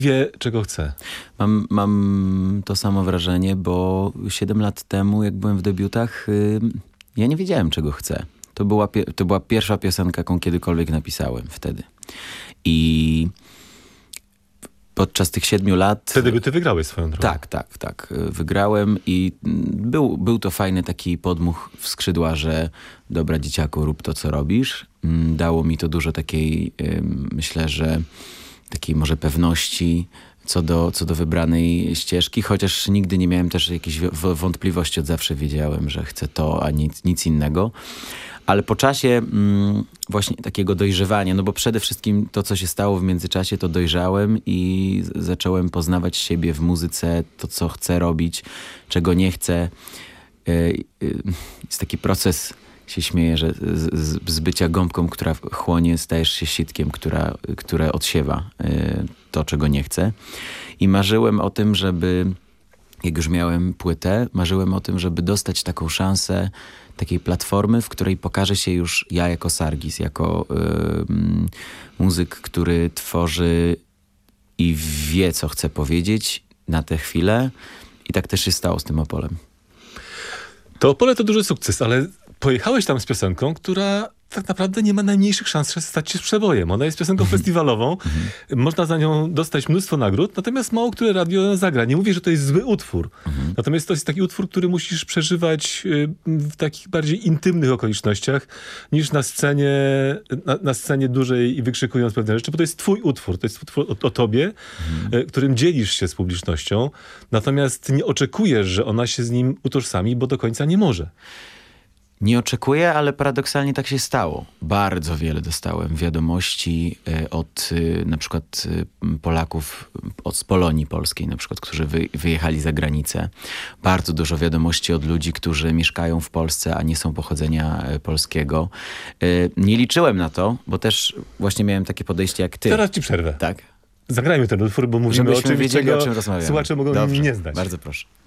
Wie, czego chce. Mam to samo wrażenie, bo 7 lat temu, jak byłem w debiutach, ja nie wiedziałem, czego chcę. To była pierwsza piosenka, jaką kiedykolwiek napisałem wtedy. I podczas tych 7 lat... Te debiuty wygrałeś swoją drogą. Tak. Wygrałem i był to fajny taki podmuch w skrzydła, że dobra, dzieciaku, rób to, co robisz. Dało mi to dużo takiej, myślę, że takiej może pewności co do wybranej ścieżki, chociaż nigdy nie miałem też jakichś wątpliwości, od zawsze wiedziałem, że chcę to, a nic innego. Ale po czasie właśnie takiego dojrzewania, no bo przede wszystkim to, co się stało w międzyczasie, to dojrzałem i zacząłem poznawać siebie w muzyce, to, co chcę robić, czego nie chcę. Jest taki proces, się śmieję, że z bycia gąbką, która chłonie, stajesz się sitkiem, które odsiewa to, czego nie chcę. I marzyłem o tym, żeby, jak już miałem płytę, marzyłem o tym, żeby dostać taką szansę, takiej platformy, w której pokaże się już ja jako Sargis, jako muzyk, który tworzy i wie, co chce powiedzieć na tę chwilę. I tak też się stało z tym Opolem. To Opole to duży sukces, ale pojechałeś tam z piosenką, która tak naprawdę nie ma najmniejszych szans, że stać się przebojem. Ona jest piosenką festiwalową. Można za nią dostać mnóstwo nagród, natomiast mało które radio zagra. Nie mówię, że to jest zły utwór. Natomiast to jest taki utwór, który musisz przeżywać w takich bardziej intymnych okolicznościach niż na scenie dużej i wykrzykując pewne rzeczy, bo to jest twój utwór. To jest utwór o tobie, którym dzielisz się z publicznością. Natomiast nie oczekujesz, że ona się z nim utożsami, bo do końca nie może. Nie oczekuję, ale paradoksalnie tak się stało. Bardzo wiele dostałem wiadomości od na przykład Polaków z Polonii polskiej, na przykład, którzy wyjechali za granicę. Bardzo dużo wiadomości od ludzi, którzy mieszkają w Polsce, a nie są pochodzenia polskiego. Nie liczyłem na to, bo też właśnie miałem takie podejście jak ty. Teraz ci przerwę. Tak? Zagrajmy ten utwór, bo mówimy o czymś, wiedzieli, czego o czym rozmawiamy. słuchacze mogą Dobrze, nie znać. Bardzo proszę.